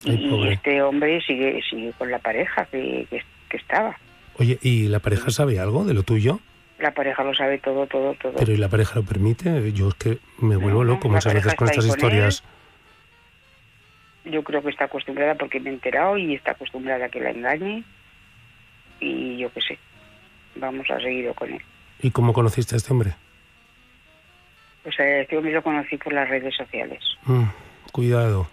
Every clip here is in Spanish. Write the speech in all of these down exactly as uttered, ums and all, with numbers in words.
Ay, y pobre. este hombre sigue sigue con la pareja que, que, que estaba. Oye, ¿y la pareja sabe algo de lo tuyo? La pareja lo sabe todo, todo, todo. ¿Pero y la pareja lo permite? Yo es que me vuelvo No, loco la muchas pareja veces con está ahí estas con él. historias. Yo creo que está acostumbrada porque me he enterado y está acostumbrada a que la engañe. Y yo qué sé, vamos a seguir con él. ¿Y cómo conociste a este hombre? Pues a este hombre lo conocí por las redes sociales. Mm, cuidado.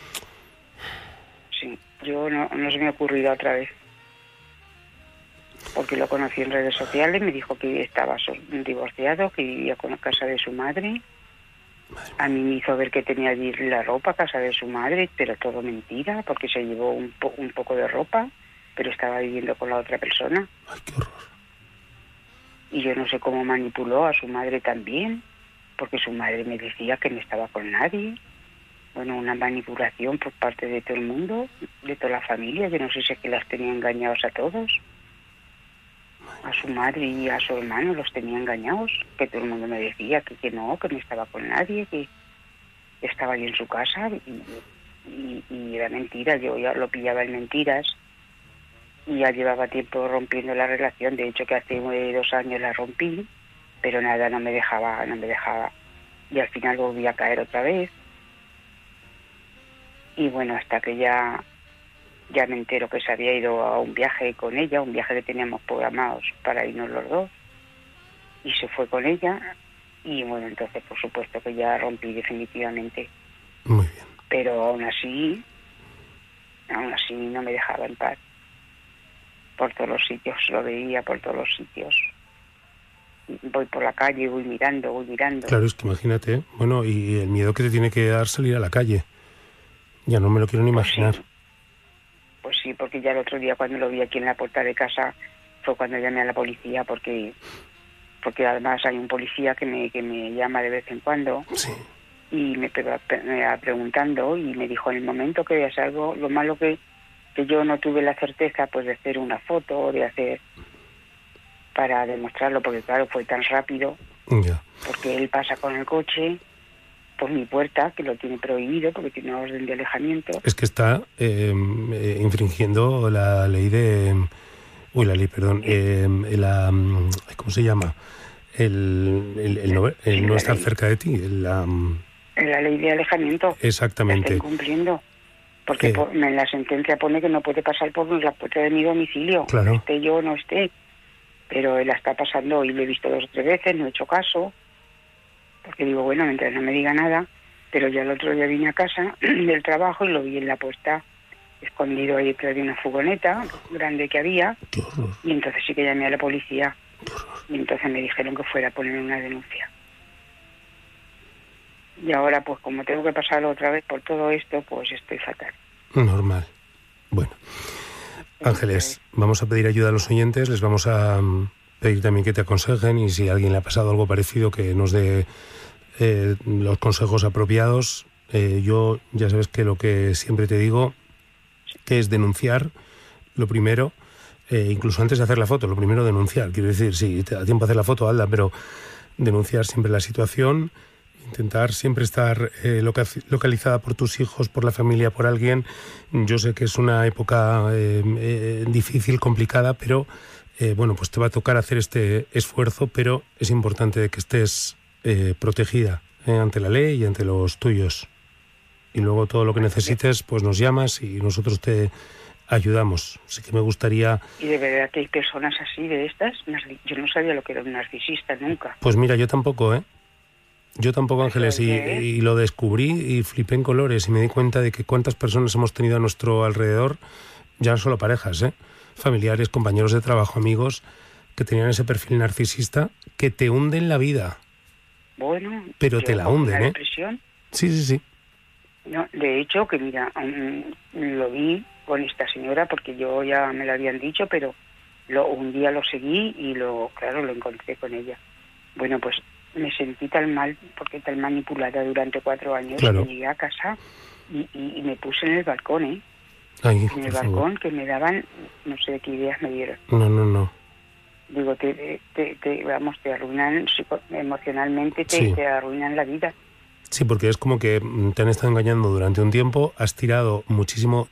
Sí, yo no, no se me ha ocurrido otra vez. Porque lo conocí en redes sociales, me dijo que estaba so- divorciado, que vivía con la casa de su madre. A mí me hizo ver que tenía allí la ropa, casa de su madre, pero todo mentira, porque se llevó un, po- un poco de ropa, pero estaba viviendo con la otra persona. Ay, qué horror. Y yo no sé cómo manipuló a su madre también, porque su madre me decía que no estaba con nadie. Bueno, una manipulación por parte de todo el mundo, de toda la familia, que no sé si es que las tenía engañados a todos. A su madre y a su hermano los tenía engañados, que todo el mundo me decía que, que no, que no estaba con nadie, que estaba allí en su casa, y, y, y era mentira. Yo ya lo pillaba en mentiras y ya llevaba tiempo rompiendo la relación. De hecho, que hace eh, dos años la rompí, pero nada, no me dejaba, no me dejaba. Y al final volví a caer otra vez. Y bueno, hasta que ya ya me entero que se había ido a un viaje con ella, un viaje que teníamos programados para irnos los dos, y se fue con ella. Y bueno, entonces por supuesto que ya rompí definitivamente. Muy bien. Pero aún así, aún así no me dejaba en paz. Por todos los sitios, lo veía por todos los sitios. Voy por la calle, voy mirando, voy mirando. Claro, es que imagínate, bueno, y el miedo que te tiene que dar salir a la calle. Ya no me lo quiero ni Pues imaginar. sí, pues sí, porque ya el otro día cuando lo vi aquí en la puerta de casa fue cuando llamé a la policía, porque porque además hay un policía que me que me llama de vez en cuando. Sí. Y me pegó me va preguntando y me dijo en el momento que veas algo, lo malo que, que yo no tuve la certeza pues de hacer una foto o de hacer para demostrarlo, porque claro, fue tan rápido, Ya. porque él pasa con el coche por mi puerta, que lo tiene prohibido porque tiene una orden de alejamiento. Es que está eh, eh, infringiendo la ley de... Uy, la ley, perdón. Eh, la, ¿cómo se llama? El, el, el no, el Sí, no la estar ley. cerca de ti. La, En la ley de alejamiento la exactamente. está incumpliendo, porque Eh, por- en la sentencia pone que no puede pasar por la puerta de mi domicilio, Claro. esté yo o no esté. Pero él la está pasando y lo he visto dos o tres veces, no he hecho caso, porque digo, bueno, mientras no me diga nada. Pero ya el otro día vine a casa del trabajo y lo vi en la puerta, escondido ahí detrás de una furgoneta grande que había, Qué horror. y entonces sí que llamé a la policía, y entonces me dijeron que fuera a poner una denuncia. Y ahora, pues como tengo que pasarlo otra vez por todo esto, pues estoy fatal. Normal. Bueno. Ángeles, vamos a pedir ayuda a los oyentes, les vamos a mm, pedir también que te aconsejen, y si a alguien le ha pasado algo parecido, que nos dé eh, los consejos apropiados. Eh, yo ya sabes que lo que siempre te digo, que es denunciar, lo primero, eh, incluso antes de hacer la foto, lo primero denunciar. Quiero decir, si te da tiempo a hacer la foto, hazla, pero denunciar siempre la situación, intentar siempre estar eh, loca- localizada por tus hijos, por la familia, por alguien. Yo sé que es una época eh, eh, difícil, complicada, pero eh, bueno, pues te va a tocar hacer este esfuerzo, pero es importante que estés eh, protegida eh, ante la ley y ante los tuyos. Y luego todo lo que necesites, pues nos llamas y nosotros te ayudamos. Así que me gustaría... Y de verdad que hay personas así, de estas, narci- yo no sabía lo que era un narcisista nunca. Pues mira, yo tampoco, ¿eh? Yo tampoco, Eso Ángeles, hay y, que ver. y lo descubrí y flipé en colores y me di cuenta de que cuántas personas hemos tenido a nuestro alrededor, ya no solo parejas, ¿eh? Familiares, compañeros de trabajo, amigos, que tenían ese perfil narcisista que te hunden la vida, Bueno, pero yo te la cogí hunden, una ¿eh? depresión. Sí, sí, sí. No, de hecho, que mira, um, lo vi con esta señora porque yo ya me lo habían dicho, pero lo, un día lo seguí y lo, claro, lo encontré con ella. Bueno, pues me sentí tan mal, porque tan manipulada durante cuatro años, Claro. que llegué a casa y, y, y me puse en el balcón, ¿eh? Ay, En por el favor. balcón, que me daban, no sé qué ideas me dieron. No, no, no. Digo, te, te, te vamos, te arruinan psico- emocionalmente, te, Sí. te arruinan la vida. Sí, porque es como que te han estado engañando durante un tiempo, has tirado muchísimo